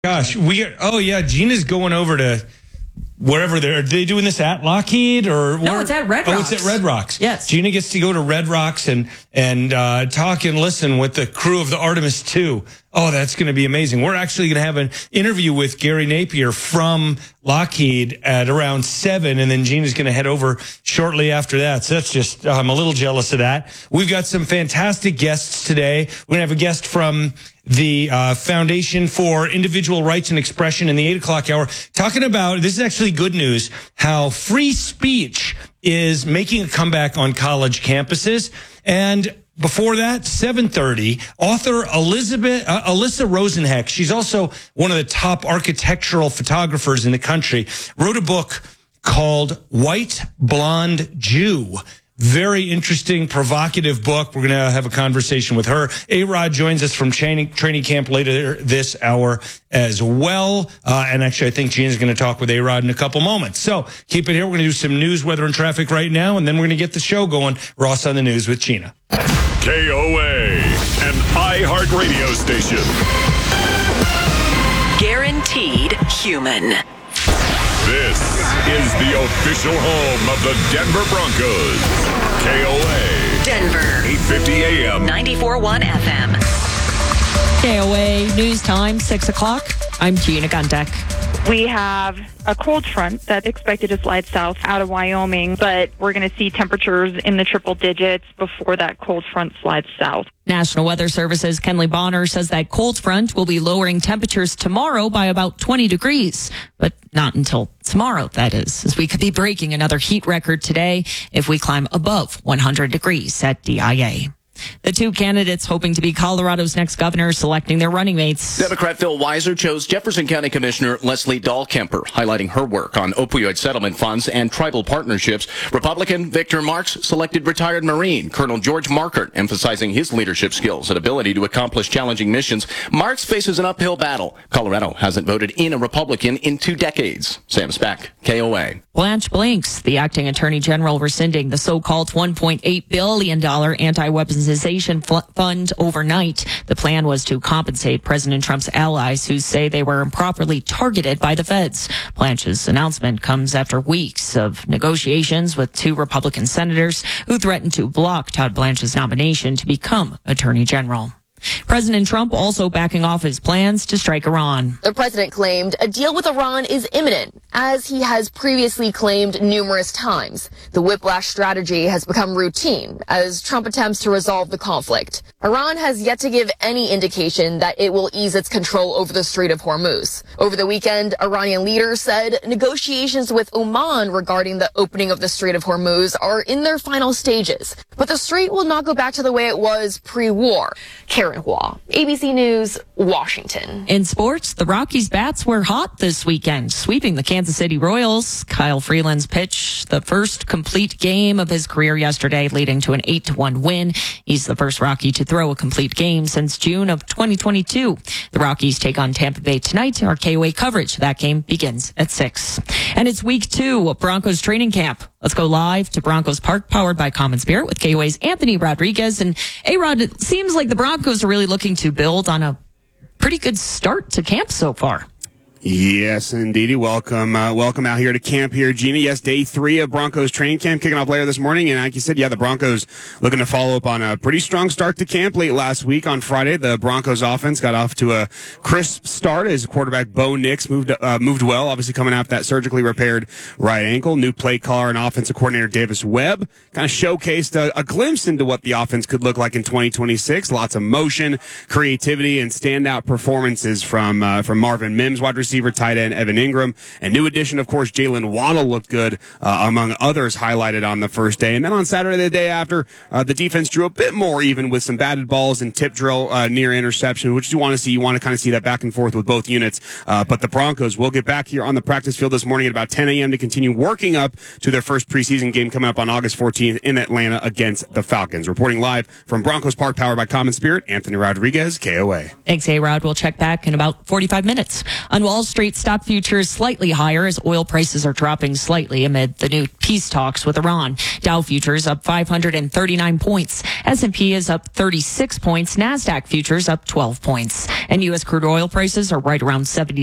Gosh, Gina's going over to wherever are they doing this at Lockheed or no? It's at Red Rocks. Oh, it's at Red Rocks. Yes, Gina gets to go to Red Rocks and talk and listen with the crew of the Artemis II. Oh, that's going to be amazing. We're actually going to have an interview with Gary Napier from Lockheed at around 7, and then Gina's going to head over shortly after that. So that's just, I'm a little jealous of that. We've got some fantastic guests today. We're going to have a guest from the Foundation for Individual Rights and Expression in the 8 o'clock hour, talking about, this is actually good news, how free speech is making a comeback on college campuses. And before that, 7:30, author Alyssa Rosenheck, she's also one of the top architectural photographers in the country, wrote a book called White Blonde Jew. Very interesting, provocative book. We're going to have a conversation with her. A-Rod joins us from training camp later this hour as well. And actually, I think Gina's going to talk with A-Rod in a couple moments. So keep it here. We're going to do some news, weather, and traffic right now, and then we're going to get the show going. Ross on the News with Gina. KOA, an iHeartRadio station. Guaranteed human. This is the official home of the Denver Broncos. KOA. Denver. 850 AM. 94.1 FM. KOA News Time, 6 o'clock. I'm Gina Gundeck. We have a cold front that's expected to slide south out of Wyoming, but we're going to see temperatures in the triple digits before that cold front slides south. National Weather Service's Kenley Bonner says that cold front will be lowering temperatures tomorrow by about 20 degrees, but not until tomorrow, that is, as we could be breaking another heat record today if we climb above 100 degrees at DIA. The two candidates hoping to be Colorado's next governor selecting their running mates. Democrat Phil Weiser chose Jefferson County Commissioner Leslie Dahlkemper, highlighting her work on opioid settlement funds and tribal partnerships. Republican Victor Marks selected retired Marine Colonel George Markert, emphasizing his leadership skills and ability to accomplish challenging missions. Marks faces an uphill battle. Colorado hasn't voted in a Republican in 2 decades. Sam Speck, KOA. Blanche Blinks, the acting attorney general, rescinding the so-called $1.8 billion anti-weaponization fund overnight. The plan was to compensate President Trump's allies who say they were improperly targeted by the feds. Blanche's announcement comes after weeks of negotiations with 2 Republican senators who threatened to block Todd Blanche's nomination to become attorney general. President Trump also backing off his plans to strike Iran. The president claimed a deal with Iran is imminent, as he has previously claimed numerous times. The whiplash strategy has become routine as Trump attempts to resolve the conflict. Iran has yet to give any indication that it will ease its control over the Strait of Hormuz. Over the weekend, Iranian leaders said negotiations with Oman regarding the opening of the Strait of Hormuz are in their final stages. But the strait will not go back to the way it was pre-war. Karen Hua, ABC News, Washington. In sports, the Rockies' bats were hot this weekend, sweeping the Kansas City Royals. Kyle Freeland's pitch, the first complete game of his career yesterday, leading to an 8-1 win. He's the first Rocky to throw a complete game since June of 2022. The Rockies take on Tampa Bay tonight. Our KOA coverage of that game begins at 6. And it's week 2 of Broncos training camp. Let's go live to Broncos Park, powered by Common Spirit, with KOA's Anthony Rodriguez. And A-Rod, it seems like the Broncos are really looking to build on a pretty good start to camp so far. Yes, indeedy. Welcome out here to camp here, Gina. Yes, day 3 of Broncos training camp kicking off later this morning. And like you said, the Broncos looking to follow up on a pretty strong start to camp late last week. On Friday, the Broncos offense got off to a crisp start as quarterback Bo Nix moved well, obviously coming off that surgically repaired right ankle. New play caller and offensive coordinator Davis Webb kind of showcased a glimpse into what the offense could look like in 2026. Lots of motion, creativity, and standout performances from Marvin Mims, wide receiver, tight end Evan Ingram, and new addition, of course, Jalen Waddle looked good, among others highlighted on the first day. And then on Saturday, the day after, the defense drew a bit more even with some batted balls and tip drill near interception, which you want to see. You want to kind of see that back and forth with both units. But the Broncos will get back here on the practice field this morning at about 10 a.m. to continue working up to their first preseason game coming up on August 14th in Atlanta against the Falcons. Reporting live from Broncos Park, powered by Common Spirit, Anthony Rodriguez, KOA. Thanks, A-Rod. We'll check back in about 45 minutes. On Wall Wall Street stock futures slightly higher as oil prices are dropping slightly amid the new peace talks with Iran. Dow futures up 539 points. S&P is up 36 points. NASDAQ futures up 12 points. And U.S. crude oil prices are right around $70